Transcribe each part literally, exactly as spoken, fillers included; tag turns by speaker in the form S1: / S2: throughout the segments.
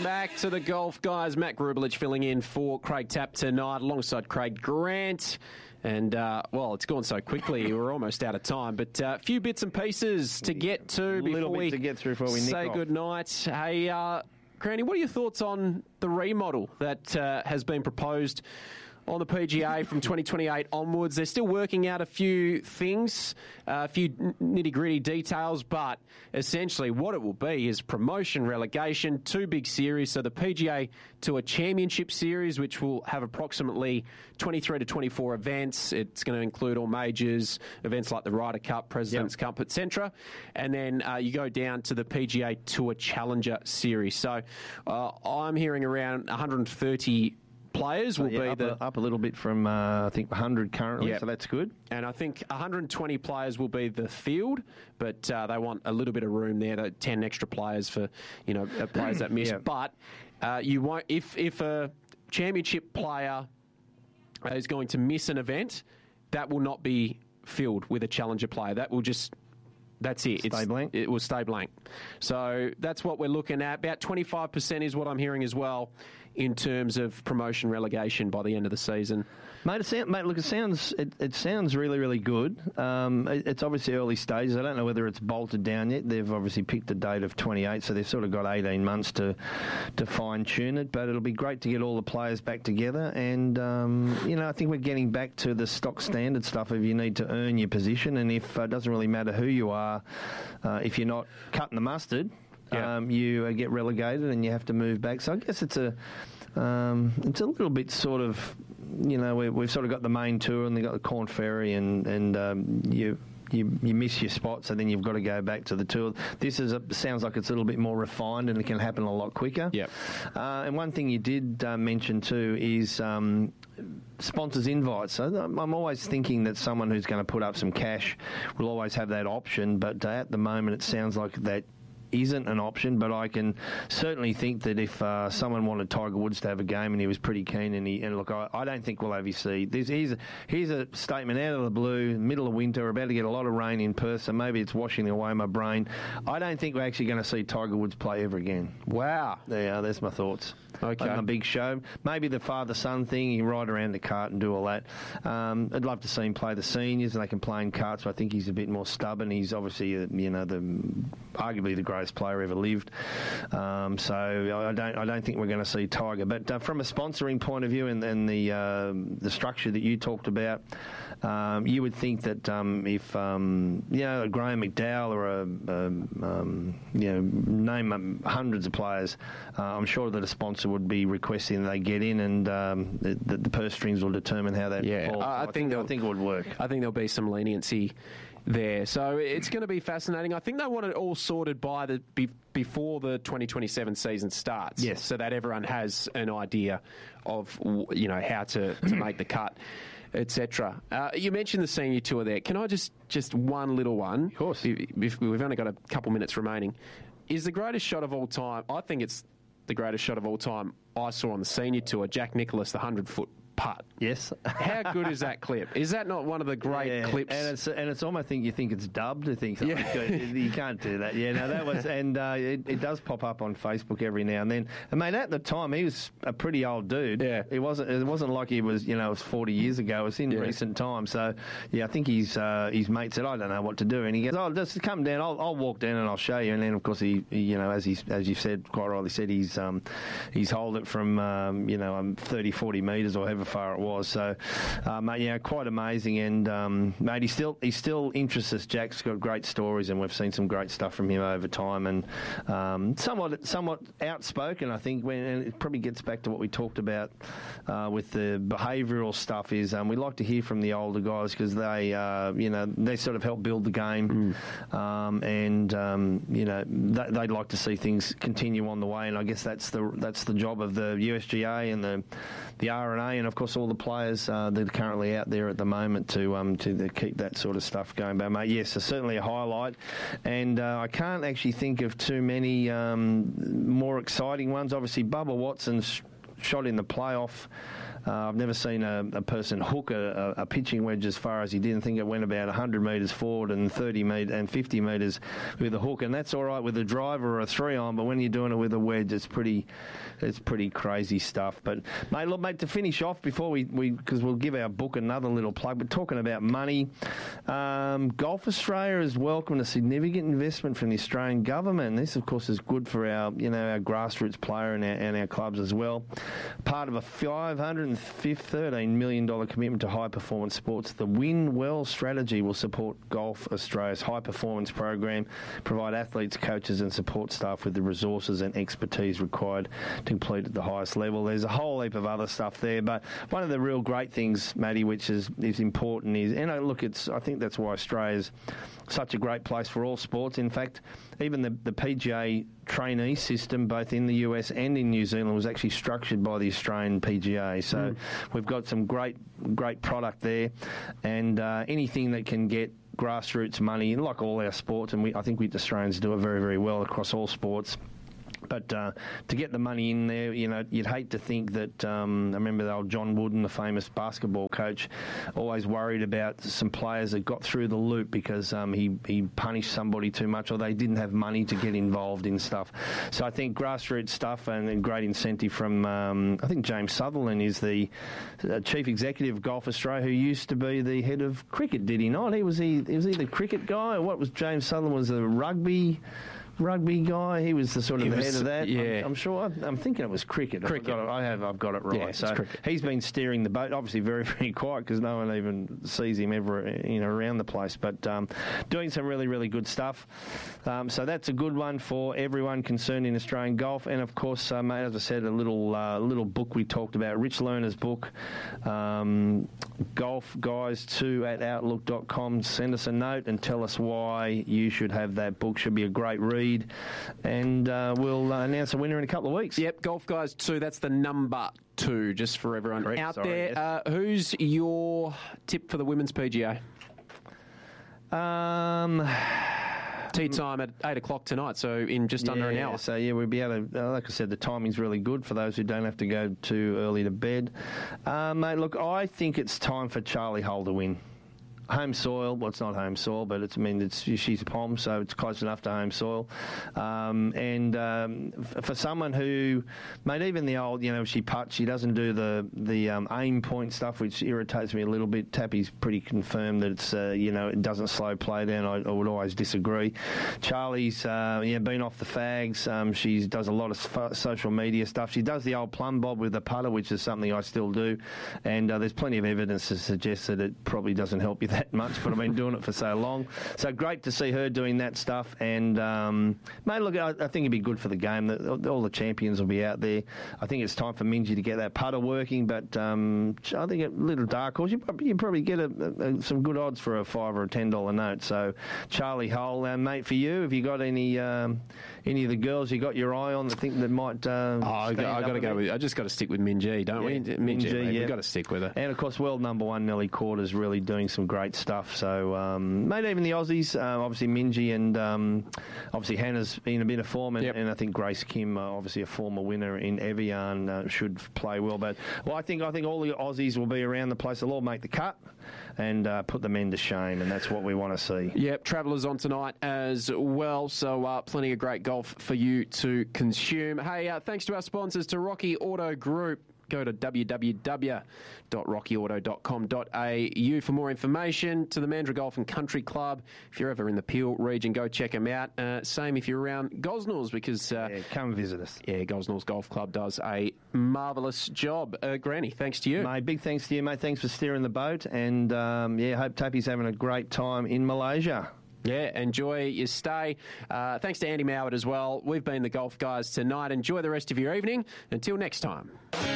S1: back to the golf, guys. Matt Grubelich filling in for Craig Tapp tonight alongside Craig Grant. And, uh, well, it's gone so quickly, we're almost out of time. But a uh, few bits and pieces to get to before
S2: little bit
S1: we
S2: to get through before we
S1: say
S2: nick off.
S1: good night. Hey, uh, Granny, what are your thoughts on the remodel that uh, has been proposed on the P G A from twenty twenty-eight onwards? They're still working out a few things, uh, a few nitty-gritty details, but essentially what it will be is promotion, relegation, two big series. So the P G A Tour Championship Series, which will have approximately twenty-three to twenty-four events. It's going to include all majors, events like the Ryder Cup, President's yep. Cup, et cetera. And then uh, you go down to the P G A Tour Challenger Series. So uh, I'm hearing around one hundred thirty players will
S2: yeah,
S1: be
S2: up
S1: the
S2: a, up a little bit from uh, I think one hundred currently,
S1: yep.
S2: so that's good.
S1: And I think one hundred twenty players will be the field, but uh, they want a little bit of room there, the ten extra players for you know players that miss.
S2: Yep.
S1: But uh, you won't if if a championship player is going to miss an event, that will not be filled with a challenger player. That will just That's it.
S2: Stay
S1: it's,
S2: blank?
S1: It will stay blank. So that's what we're looking at. About twenty-five percent is what I'm hearing as well in terms of promotion relegation by the end of the season.
S2: Mate, it sound, mate look, it sounds it, it sounds really, really good. Um, it, it's obviously early stages. I don't know whether it's bolted down yet. They've obviously picked a date of twenty-eight, so they've sort of got eighteen months to to fine-tune it. But it'll be great to get all the players back together. And, um, you know, I think we're getting back to the stock standard stuff of you need to earn your position. And if uh, it doesn't really matter who you are, uh, if you're not cutting the mustard,
S1: yeah.
S2: um, you uh, get relegated and you have to move back. So I guess it's a um, it's a little bit sort of, you know, we, we've sort of got the main tour and they've got the Corn Ferry and, and um, you... You, you miss your spot, so then you've got to go back to the tour. This is a, sounds like it's a little bit more refined and it can happen a lot quicker.
S1: Yep.
S2: Uh, and one thing you did uh, mention too is um, sponsors' invites. So I'm always thinking that someone who's going to put up some cash will always have that option, but uh, at the moment it sounds like that isn't an option, but I can certainly think that if uh, someone wanted Tiger Woods to have a game and he was pretty keen, and he and look, I, I don't think we'll have his seed. There's, here's, a, here's a statement out of the blue, middle of winter, we're about to get a lot of rain in Perth, so maybe it's washing away my brain. I don't think we're actually going to see Tiger Woods play ever again.
S1: Wow.
S2: There you are, there's my thoughts.
S1: Okay.
S2: A big show. Maybe the father-son thing, you ride around the cart and do all that. Um, I'd love to see him play the seniors and they can play in carts, but I think he's a bit more stubborn. He's obviously, uh, you know, the arguably the greatest player ever lived. Um, so I don't I don't think we're going to see Tiger. But uh, from a sponsoring point of view and, and the uh, the structure that you talked about, um, you would think that um, if, um, you know, a Graham McDowell or a, a um, you know, name hundreds of players, uh, I'm sure that a sponsor would be requesting that they get in, and um, the, the, the purse strings will determine how that
S1: yeah,
S2: falls.
S1: I, I,
S2: I,
S1: think
S2: think, I think it would work.
S1: I think there'll be some leniency there. So it's going to be fascinating. I think they want it all sorted by the be, before the twenty twenty-seven season starts.
S2: Yes.
S1: So that everyone has an idea of, you know, how to, to make the cut, et cetera. Uh, you mentioned the senior tour there. Can I just, just one little one?
S2: Of course.
S1: We've only got a couple minutes remaining. Is the greatest shot of all time, I think it's the greatest shot of all time I saw on the senior tour, Jack Nicklaus, the hundred-foot putt.
S2: Yes.
S1: How good is that clip? Is that not one of the great
S2: yeah,
S1: clips?
S2: And it's and it's almost think you think it's dubbed. I think
S1: Yeah.
S2: you can't do that. Yeah, no, that was and uh, it, it does pop up on Facebook every now and then. And mate, at the time he was a pretty old dude.
S1: Yeah,
S2: it wasn't it wasn't like he was you know it was forty years ago. It was in
S1: yeah.
S2: recent times. So yeah, I think his uh, his mate said I don't know what to do, and he goes, oh, just come down. I'll, I'll walk down and I'll show you. And then of course he, he you know as he as you said quite rightly said he's um he's holed it from um, you know um, thirty, forty metres or however far it was. So. Um, yeah, quite amazing, and um, mate, he still he still interests us. Jack's got great stories, and we've seen some great stuff from him over time, and um, somewhat somewhat outspoken. I think, when and it probably gets back to what we talked about uh, with the behavioural stuff. Is um, we like to hear from the older guys because they, uh, you know, they sort of help build the game, mm. um, and um, you know, they, they'd like to see things continue on the way, and I guess that's the that's the job of the U S G A and the the R and A, and of course all the players. Uh, that are currently out there at the moment to um to, to keep that sort of stuff going. But mate, yes, it's certainly a highlight, and uh, I can't actually think of too many um, more exciting ones. Obviously, Bubba Watson's shot in the playoff Uh, I've never seen a, a person hook a, a pitching wedge as far as he did. I think it went about one hundred metres forward and thirty metre and fifty metres with a hook, and that's all right with a driver or a three iron. But when you're doing it with a wedge, it's pretty, it's pretty crazy stuff. But mate, look, mate, to finish off before we we because we'll give our book another little plug. But talking about money, um, Golf Australia has welcomed a significant investment from the Australian government. This, of course, is good for our you know our grassroots player and our, and our clubs as well. Part of a five hundred thirteen million dollars commitment to high-performance sports, the Win Well strategy will support Golf Australia's high-performance program, provide athletes, coaches and support staff with the resources and expertise required to compete at the highest level. There's a whole heap of other stuff there, but one of the real great things, Matty, which is, is important is, and I look, it's I think that's why Australia's such a great place for all sports. In fact, even the, the P G A trainee system, both in the U S and in New Zealand, was actually structured by the Australian P G A. So mm. we've got some great, great product there, and uh, anything that can get grassroots money, like all our sports, and we, I think we Australians do it very, very well across all sports. But uh, to get the money in there, you know, you'd hate to think that, um, I remember the old John Wooden, the famous basketball coach, always worried about some players that got through the loop because um, he, he punished somebody too much or they didn't have money to get involved in stuff. So I think grassroots stuff and a great incentive from, um, I think James Sutherland is the uh, Chief Executive of Golf Australia, who used to be the head of cricket, did he not? He was he, was he the cricket guy? Or what was James Sutherland? Was the rugby... rugby guy, he was the sort of he the was, head of that. Yeah, I'm, I'm sure. I'm, I'm thinking it was cricket.
S1: Cricket.
S2: I've got it, I have. I've got it right.
S1: Yeah,
S2: so
S1: cricket.
S2: He's been steering the boat. Obviously, very very quiet because no one even sees him ever, you know, around the place. But um, doing some really really good stuff. Um, so that's a good one for everyone concerned in Australian golf. And of course, uh, mate, as I said, a little uh, little book we talked about, Rich Lerner's book, um, Golf Guys two at outlook dot com. Send us a note and tell us why you should have that book. Should be a great read. And uh, we'll uh, announce a winner in a couple of weeks.
S1: Yep, Golf Guys two, that's the number two, just for everyone
S2: Correct,
S1: out
S2: sorry,
S1: there.
S2: yes.
S1: Uh, who's your tip for the Women's P G A?
S2: Um...
S1: Tea time at eight o'clock tonight, so in just
S2: yeah,
S1: under an hour.
S2: So, yeah, we'll be able to, uh, like I said, the timing's really good for those who don't have to go too early to bed. Uh, mate, look, I think it's time for Charlie Hull to win. Home soil, well, it's not home soil, but it's, I mean, it's, she's a Pom, so it's close enough to home soil. Um, and um, f- for someone who, mate, even the old, you know, she putts, she doesn't do the the um, aim point stuff, which irritates me a little bit. Tappy's pretty confirmed that it's, uh, you know, it doesn't slow play down. I, I would always disagree. Charlie's, uh, yeah, been off the fags. Um, she does a lot of f- social media stuff. She does the old plumb bob with the putter, which is something I still do. And uh, there's plenty of evidence to suggest that it probably doesn't help you that much, but I've been doing it for so long. So great to see her doing that stuff. And, um, mate, look, I, I think it'd be good for the game. The, all the champions will be out there. I think it's time for Minjee to get that putter working, but um, I think a little dark horse, you probably, you probably get a, a, some good odds for a five or a ten dollar note. So Charlie Hull, uh, mate, for you, have you got any um, any of the girls you got your eye on that think that might uh,
S1: oh, I got to go with, I just got to stick with Minjee, don't
S2: yeah,
S1: we? Minjee,
S2: Minjee, yeah.
S1: We've got to stick with her.
S2: And, of course, world number one, Nelly Corder's really doing some great stuff. So, um, mate, even the Aussies, uh, obviously Minjee and um, obviously Hannah's in a bit of form, and,
S1: yep.
S2: and I think Grace Kim, uh, obviously a former winner in Evian, uh, should play well. But well, I think I think all the Aussies will be around the place. They'll all make the cut and uh, put the men to shame, and that's what we want to see.
S1: Yep, Travellers on tonight as well, so uh, plenty of great golf for you to consume. Hey, uh, thanks to our sponsors, to Rocky Auto Group. Go to w w w dot rocky auto dot com dot a u for more information. To the Mandurah Golf and Country Club, if you're ever in the Peel region, go check them out. Uh, same if you're around Gosnells, because uh,
S2: yeah, come visit us.
S1: Yeah, Gosnells Golf Club does a marvellous job. Uh, Granny, thanks to you.
S2: Mate, big thanks to you, mate. Thanks for steering the boat, and um, yeah, hope Tappy's having a great time in Malaysia.
S1: Yeah, enjoy your stay. Uh, thanks to Andy Mowat as well. We've been the Golf Guys tonight. Enjoy the rest of your evening. Until next time.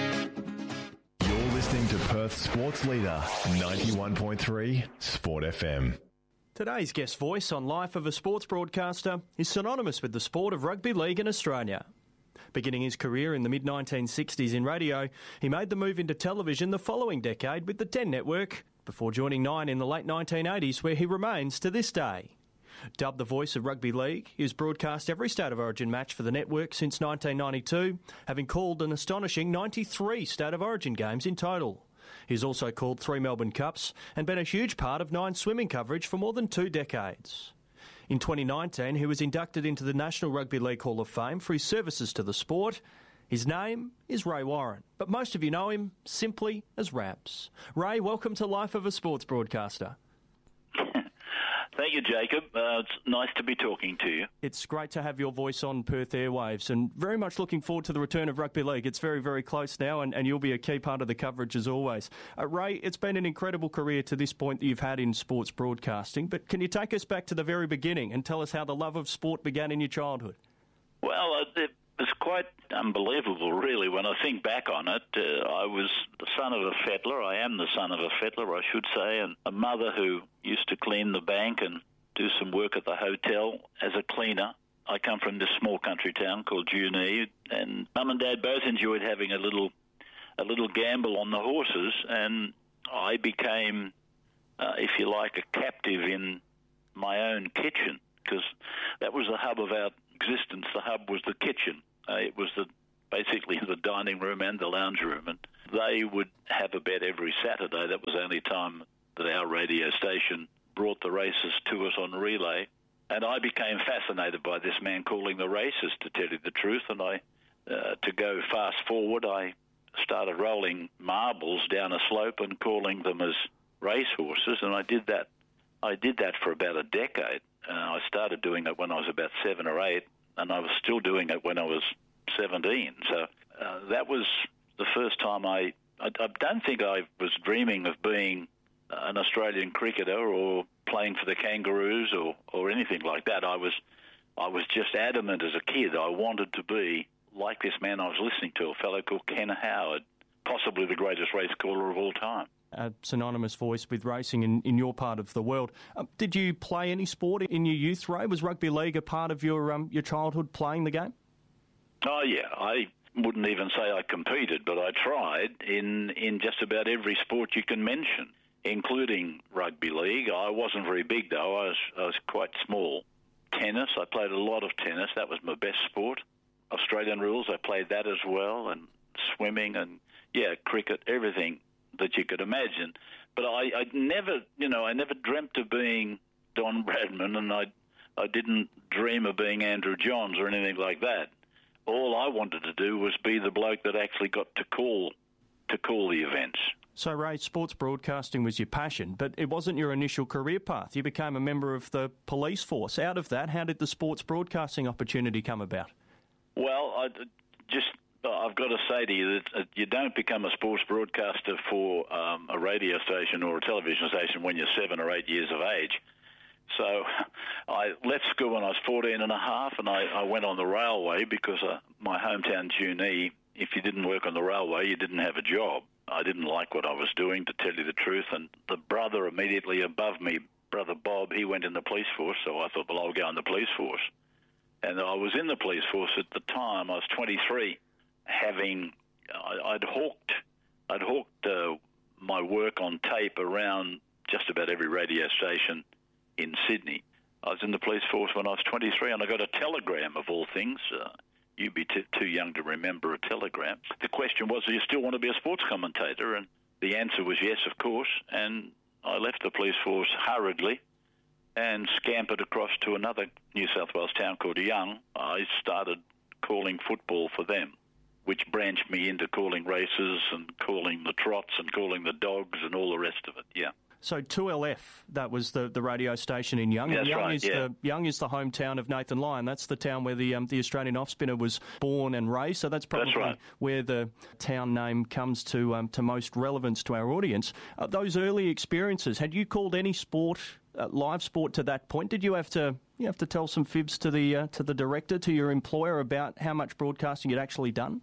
S3: You're listening to Perth's sports leader, ninety-one point three Sport F M.
S4: Today's guest voice on Life of a Sports Broadcaster is synonymous with the sport of rugby league in Australia. Beginning his career in the mid nineteen sixties in radio, he made the move into television the following decade with the ten Network, before joining Nine in the late nineteen eighties, where he remains to this day. Dubbed the voice of rugby league, he has broadcast every State of Origin match for the network since nineteen ninety-two, having called an astonishing ninety-three State of Origin games in total. He's also called three Melbourne Cups and been a huge part of Nine swimming coverage for more than two decades. In twenty nineteen, he was inducted into the National Rugby League Hall of Fame for his services to the sport. His name is Ray Warren, but most of you know him simply as Raps. Ray, welcome to Life of a Sports Broadcaster.
S5: Thank you, Jacob. Uh, it's nice to be talking to you.
S4: It's great to have your voice on Perth airwaves, and very much looking forward to the return of rugby league. It's very, very close now, and, and you'll be a key part of the coverage as always. Uh, Ray, it's been an incredible career to this point that you've had in sports broadcasting, but can you take us back to the very beginning and tell us how the love of sport began in your childhood?
S5: Well, uh, it was quite unbelievable, really, when I think back on it. Uh, I was the son of a fettler. I am the son of a fettler, I should say, and a mother who used to clean the bank and do some work at the hotel as a cleaner. I come from this small country town called Junee, and Mum and Dad both enjoyed having a little a little gamble on the horses, and I became, uh, if you like, a captive in my own kitchen, because that was the hub of our existence. The hub was the kitchen. Uh, it was the basically the dining room and the lounge room, and they would have a bet every Saturday. That was the only time that our radio station brought the races to us on relay, and I became fascinated by this man calling the races, to tell you the truth. And I, uh, to go fast forward, I started rolling marbles down a slope and calling them as racehorses, and I did that. I did that for about a decade. Uh, I started doing it when I was about seven or eight, and I was still doing it when I was seventeen. So uh, that was the first time I, I... I don't think I was dreaming of being an Australian cricketer or playing for the Kangaroos or, or anything like that. I was I was just adamant as a kid. I wanted to be like this man I was listening to, a fellow called Ken Howard, possibly the greatest race caller of all time.
S4: A synonymous voice with racing in, in your part of the world. Um, did you play any sport in your youth, Ray? Was rugby league a part of your um, your childhood, playing the game?
S5: Oh, yeah. I wouldn't even say I competed, but I tried in, in just about every sport you can mention, including rugby league. I wasn't very big, though. I was, I was quite small. Tennis, I played a lot of tennis. That was my best sport. Australian rules, I played that as well, and swimming and, yeah, cricket, everything that you could imagine. But I, I never, you know, I never dreamt of being Don Bradman, and I, I didn't dream of being Andrew Johns or anything like that. All I wanted to do was be the bloke that actually got to call, to call the events.
S4: So, Ray, sports broadcasting was your passion, but it wasn't your initial career path. You became a member of the police force. Out of that, how did the sports broadcasting opportunity come about?
S5: Well, I just... I've got to say to you that you don't become a sports broadcaster for um, a radio station or a television station when you're seven or eight years of age. So I left school when I was fourteen and a half, and I, I went on the railway because uh, my hometown, Junee, if you didn't work on the railway, you didn't have a job. I didn't like what I was doing, to tell you the truth, and the brother immediately above me, Brother Bob, he went in the police force, so I thought, well, I'll go in the police force. And I was in the police force at the time. I was twenty-three. Having, I'd hawked, I'd hawked uh, my work on tape around just about every radio station in Sydney. I was in the police force when I was twenty-three, and I got a telegram, of all things. Uh, you'd be t- too young to remember a telegram. The question was, do you still want to be a sports commentator? And the answer was yes, of course. And I left the police force hurriedly and scampered across to another New South Wales town called Young. I started calling football for them, which branched me into calling races and calling the trots and calling the dogs and all the rest of it, yeah.
S4: So two L F, that was the, the radio station in Young.
S5: That's
S4: Young
S5: right,
S4: is
S5: yeah.
S4: the Young is the hometown of Nathan Lyon. That's the town where the um, the Australian off-spinner was born and raised. So that's probably
S5: that's right.
S4: where the town name comes to um, to most relevance to our audience. Uh, those early experiences, had you called any sport, uh, live sport, to that point? Did you have to you have to tell some fibs to the uh, to the director, to your employer, about how much broadcasting you'd actually done?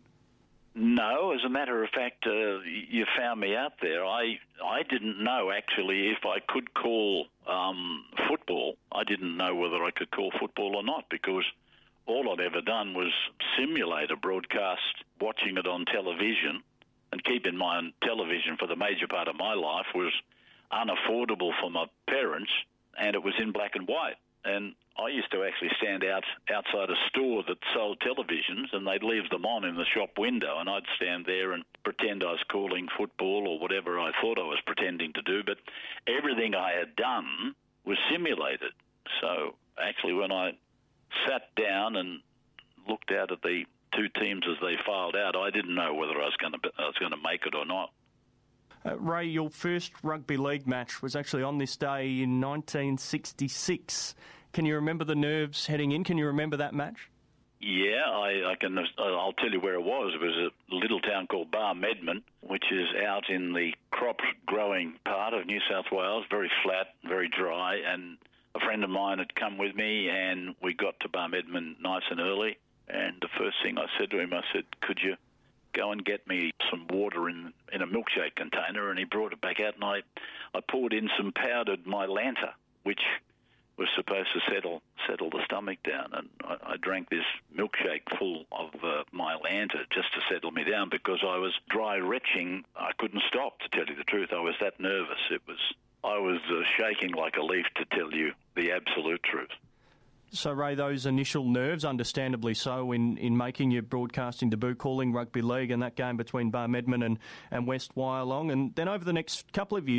S5: No, as a matter of fact, uh, you found me out there. I I didn't know, actually, if I could call um, football. I didn't know whether I could call football or not, because all I'd ever done was simulate a broadcast, watching it on television. And keep in mind, television for the major part of my life was unaffordable for my parents, and it was in black and white. And I used to actually stand out outside a store that sold televisions, and they'd leave them on in the shop window, and I'd stand there and pretend I was calling football or whatever I thought I was pretending to do. But everything I had done was simulated. So actually, when I sat down and looked out at the two teams as they filed out, I didn't know whether I was going to I was going to make it or not.
S4: Uh, Ray, your first rugby league match was actually on this day in nineteen sixty-six. Can you remember the nerves heading in? Can you remember that match?
S5: Yeah, I, I can. I'll tell you where it was. It was a little town called Barmedman, which is out in the crop-growing part of New South Wales, very flat, very dry. And a friend of mine had come with me, and we got to Barmedman nice and early. And the first thing I said to him, I said, "Could you go and get me some water in in a milkshake container?" And he brought it back out, and I, I poured in some powdered Mylanta, which was supposed to settle settle the stomach down. And I, I drank this milkshake full of uh, Mylanta just to settle me down, because I was dry retching. I couldn't stop, to tell you the truth. I was that nervous. It was I was uh, shaking like a leaf, to tell you the absolute truth.
S4: So, Ray, those initial nerves, understandably so, in, in making your broadcasting debut, calling rugby league and that game between Barmedman and, and West Wyalong. And then over the next couple of years,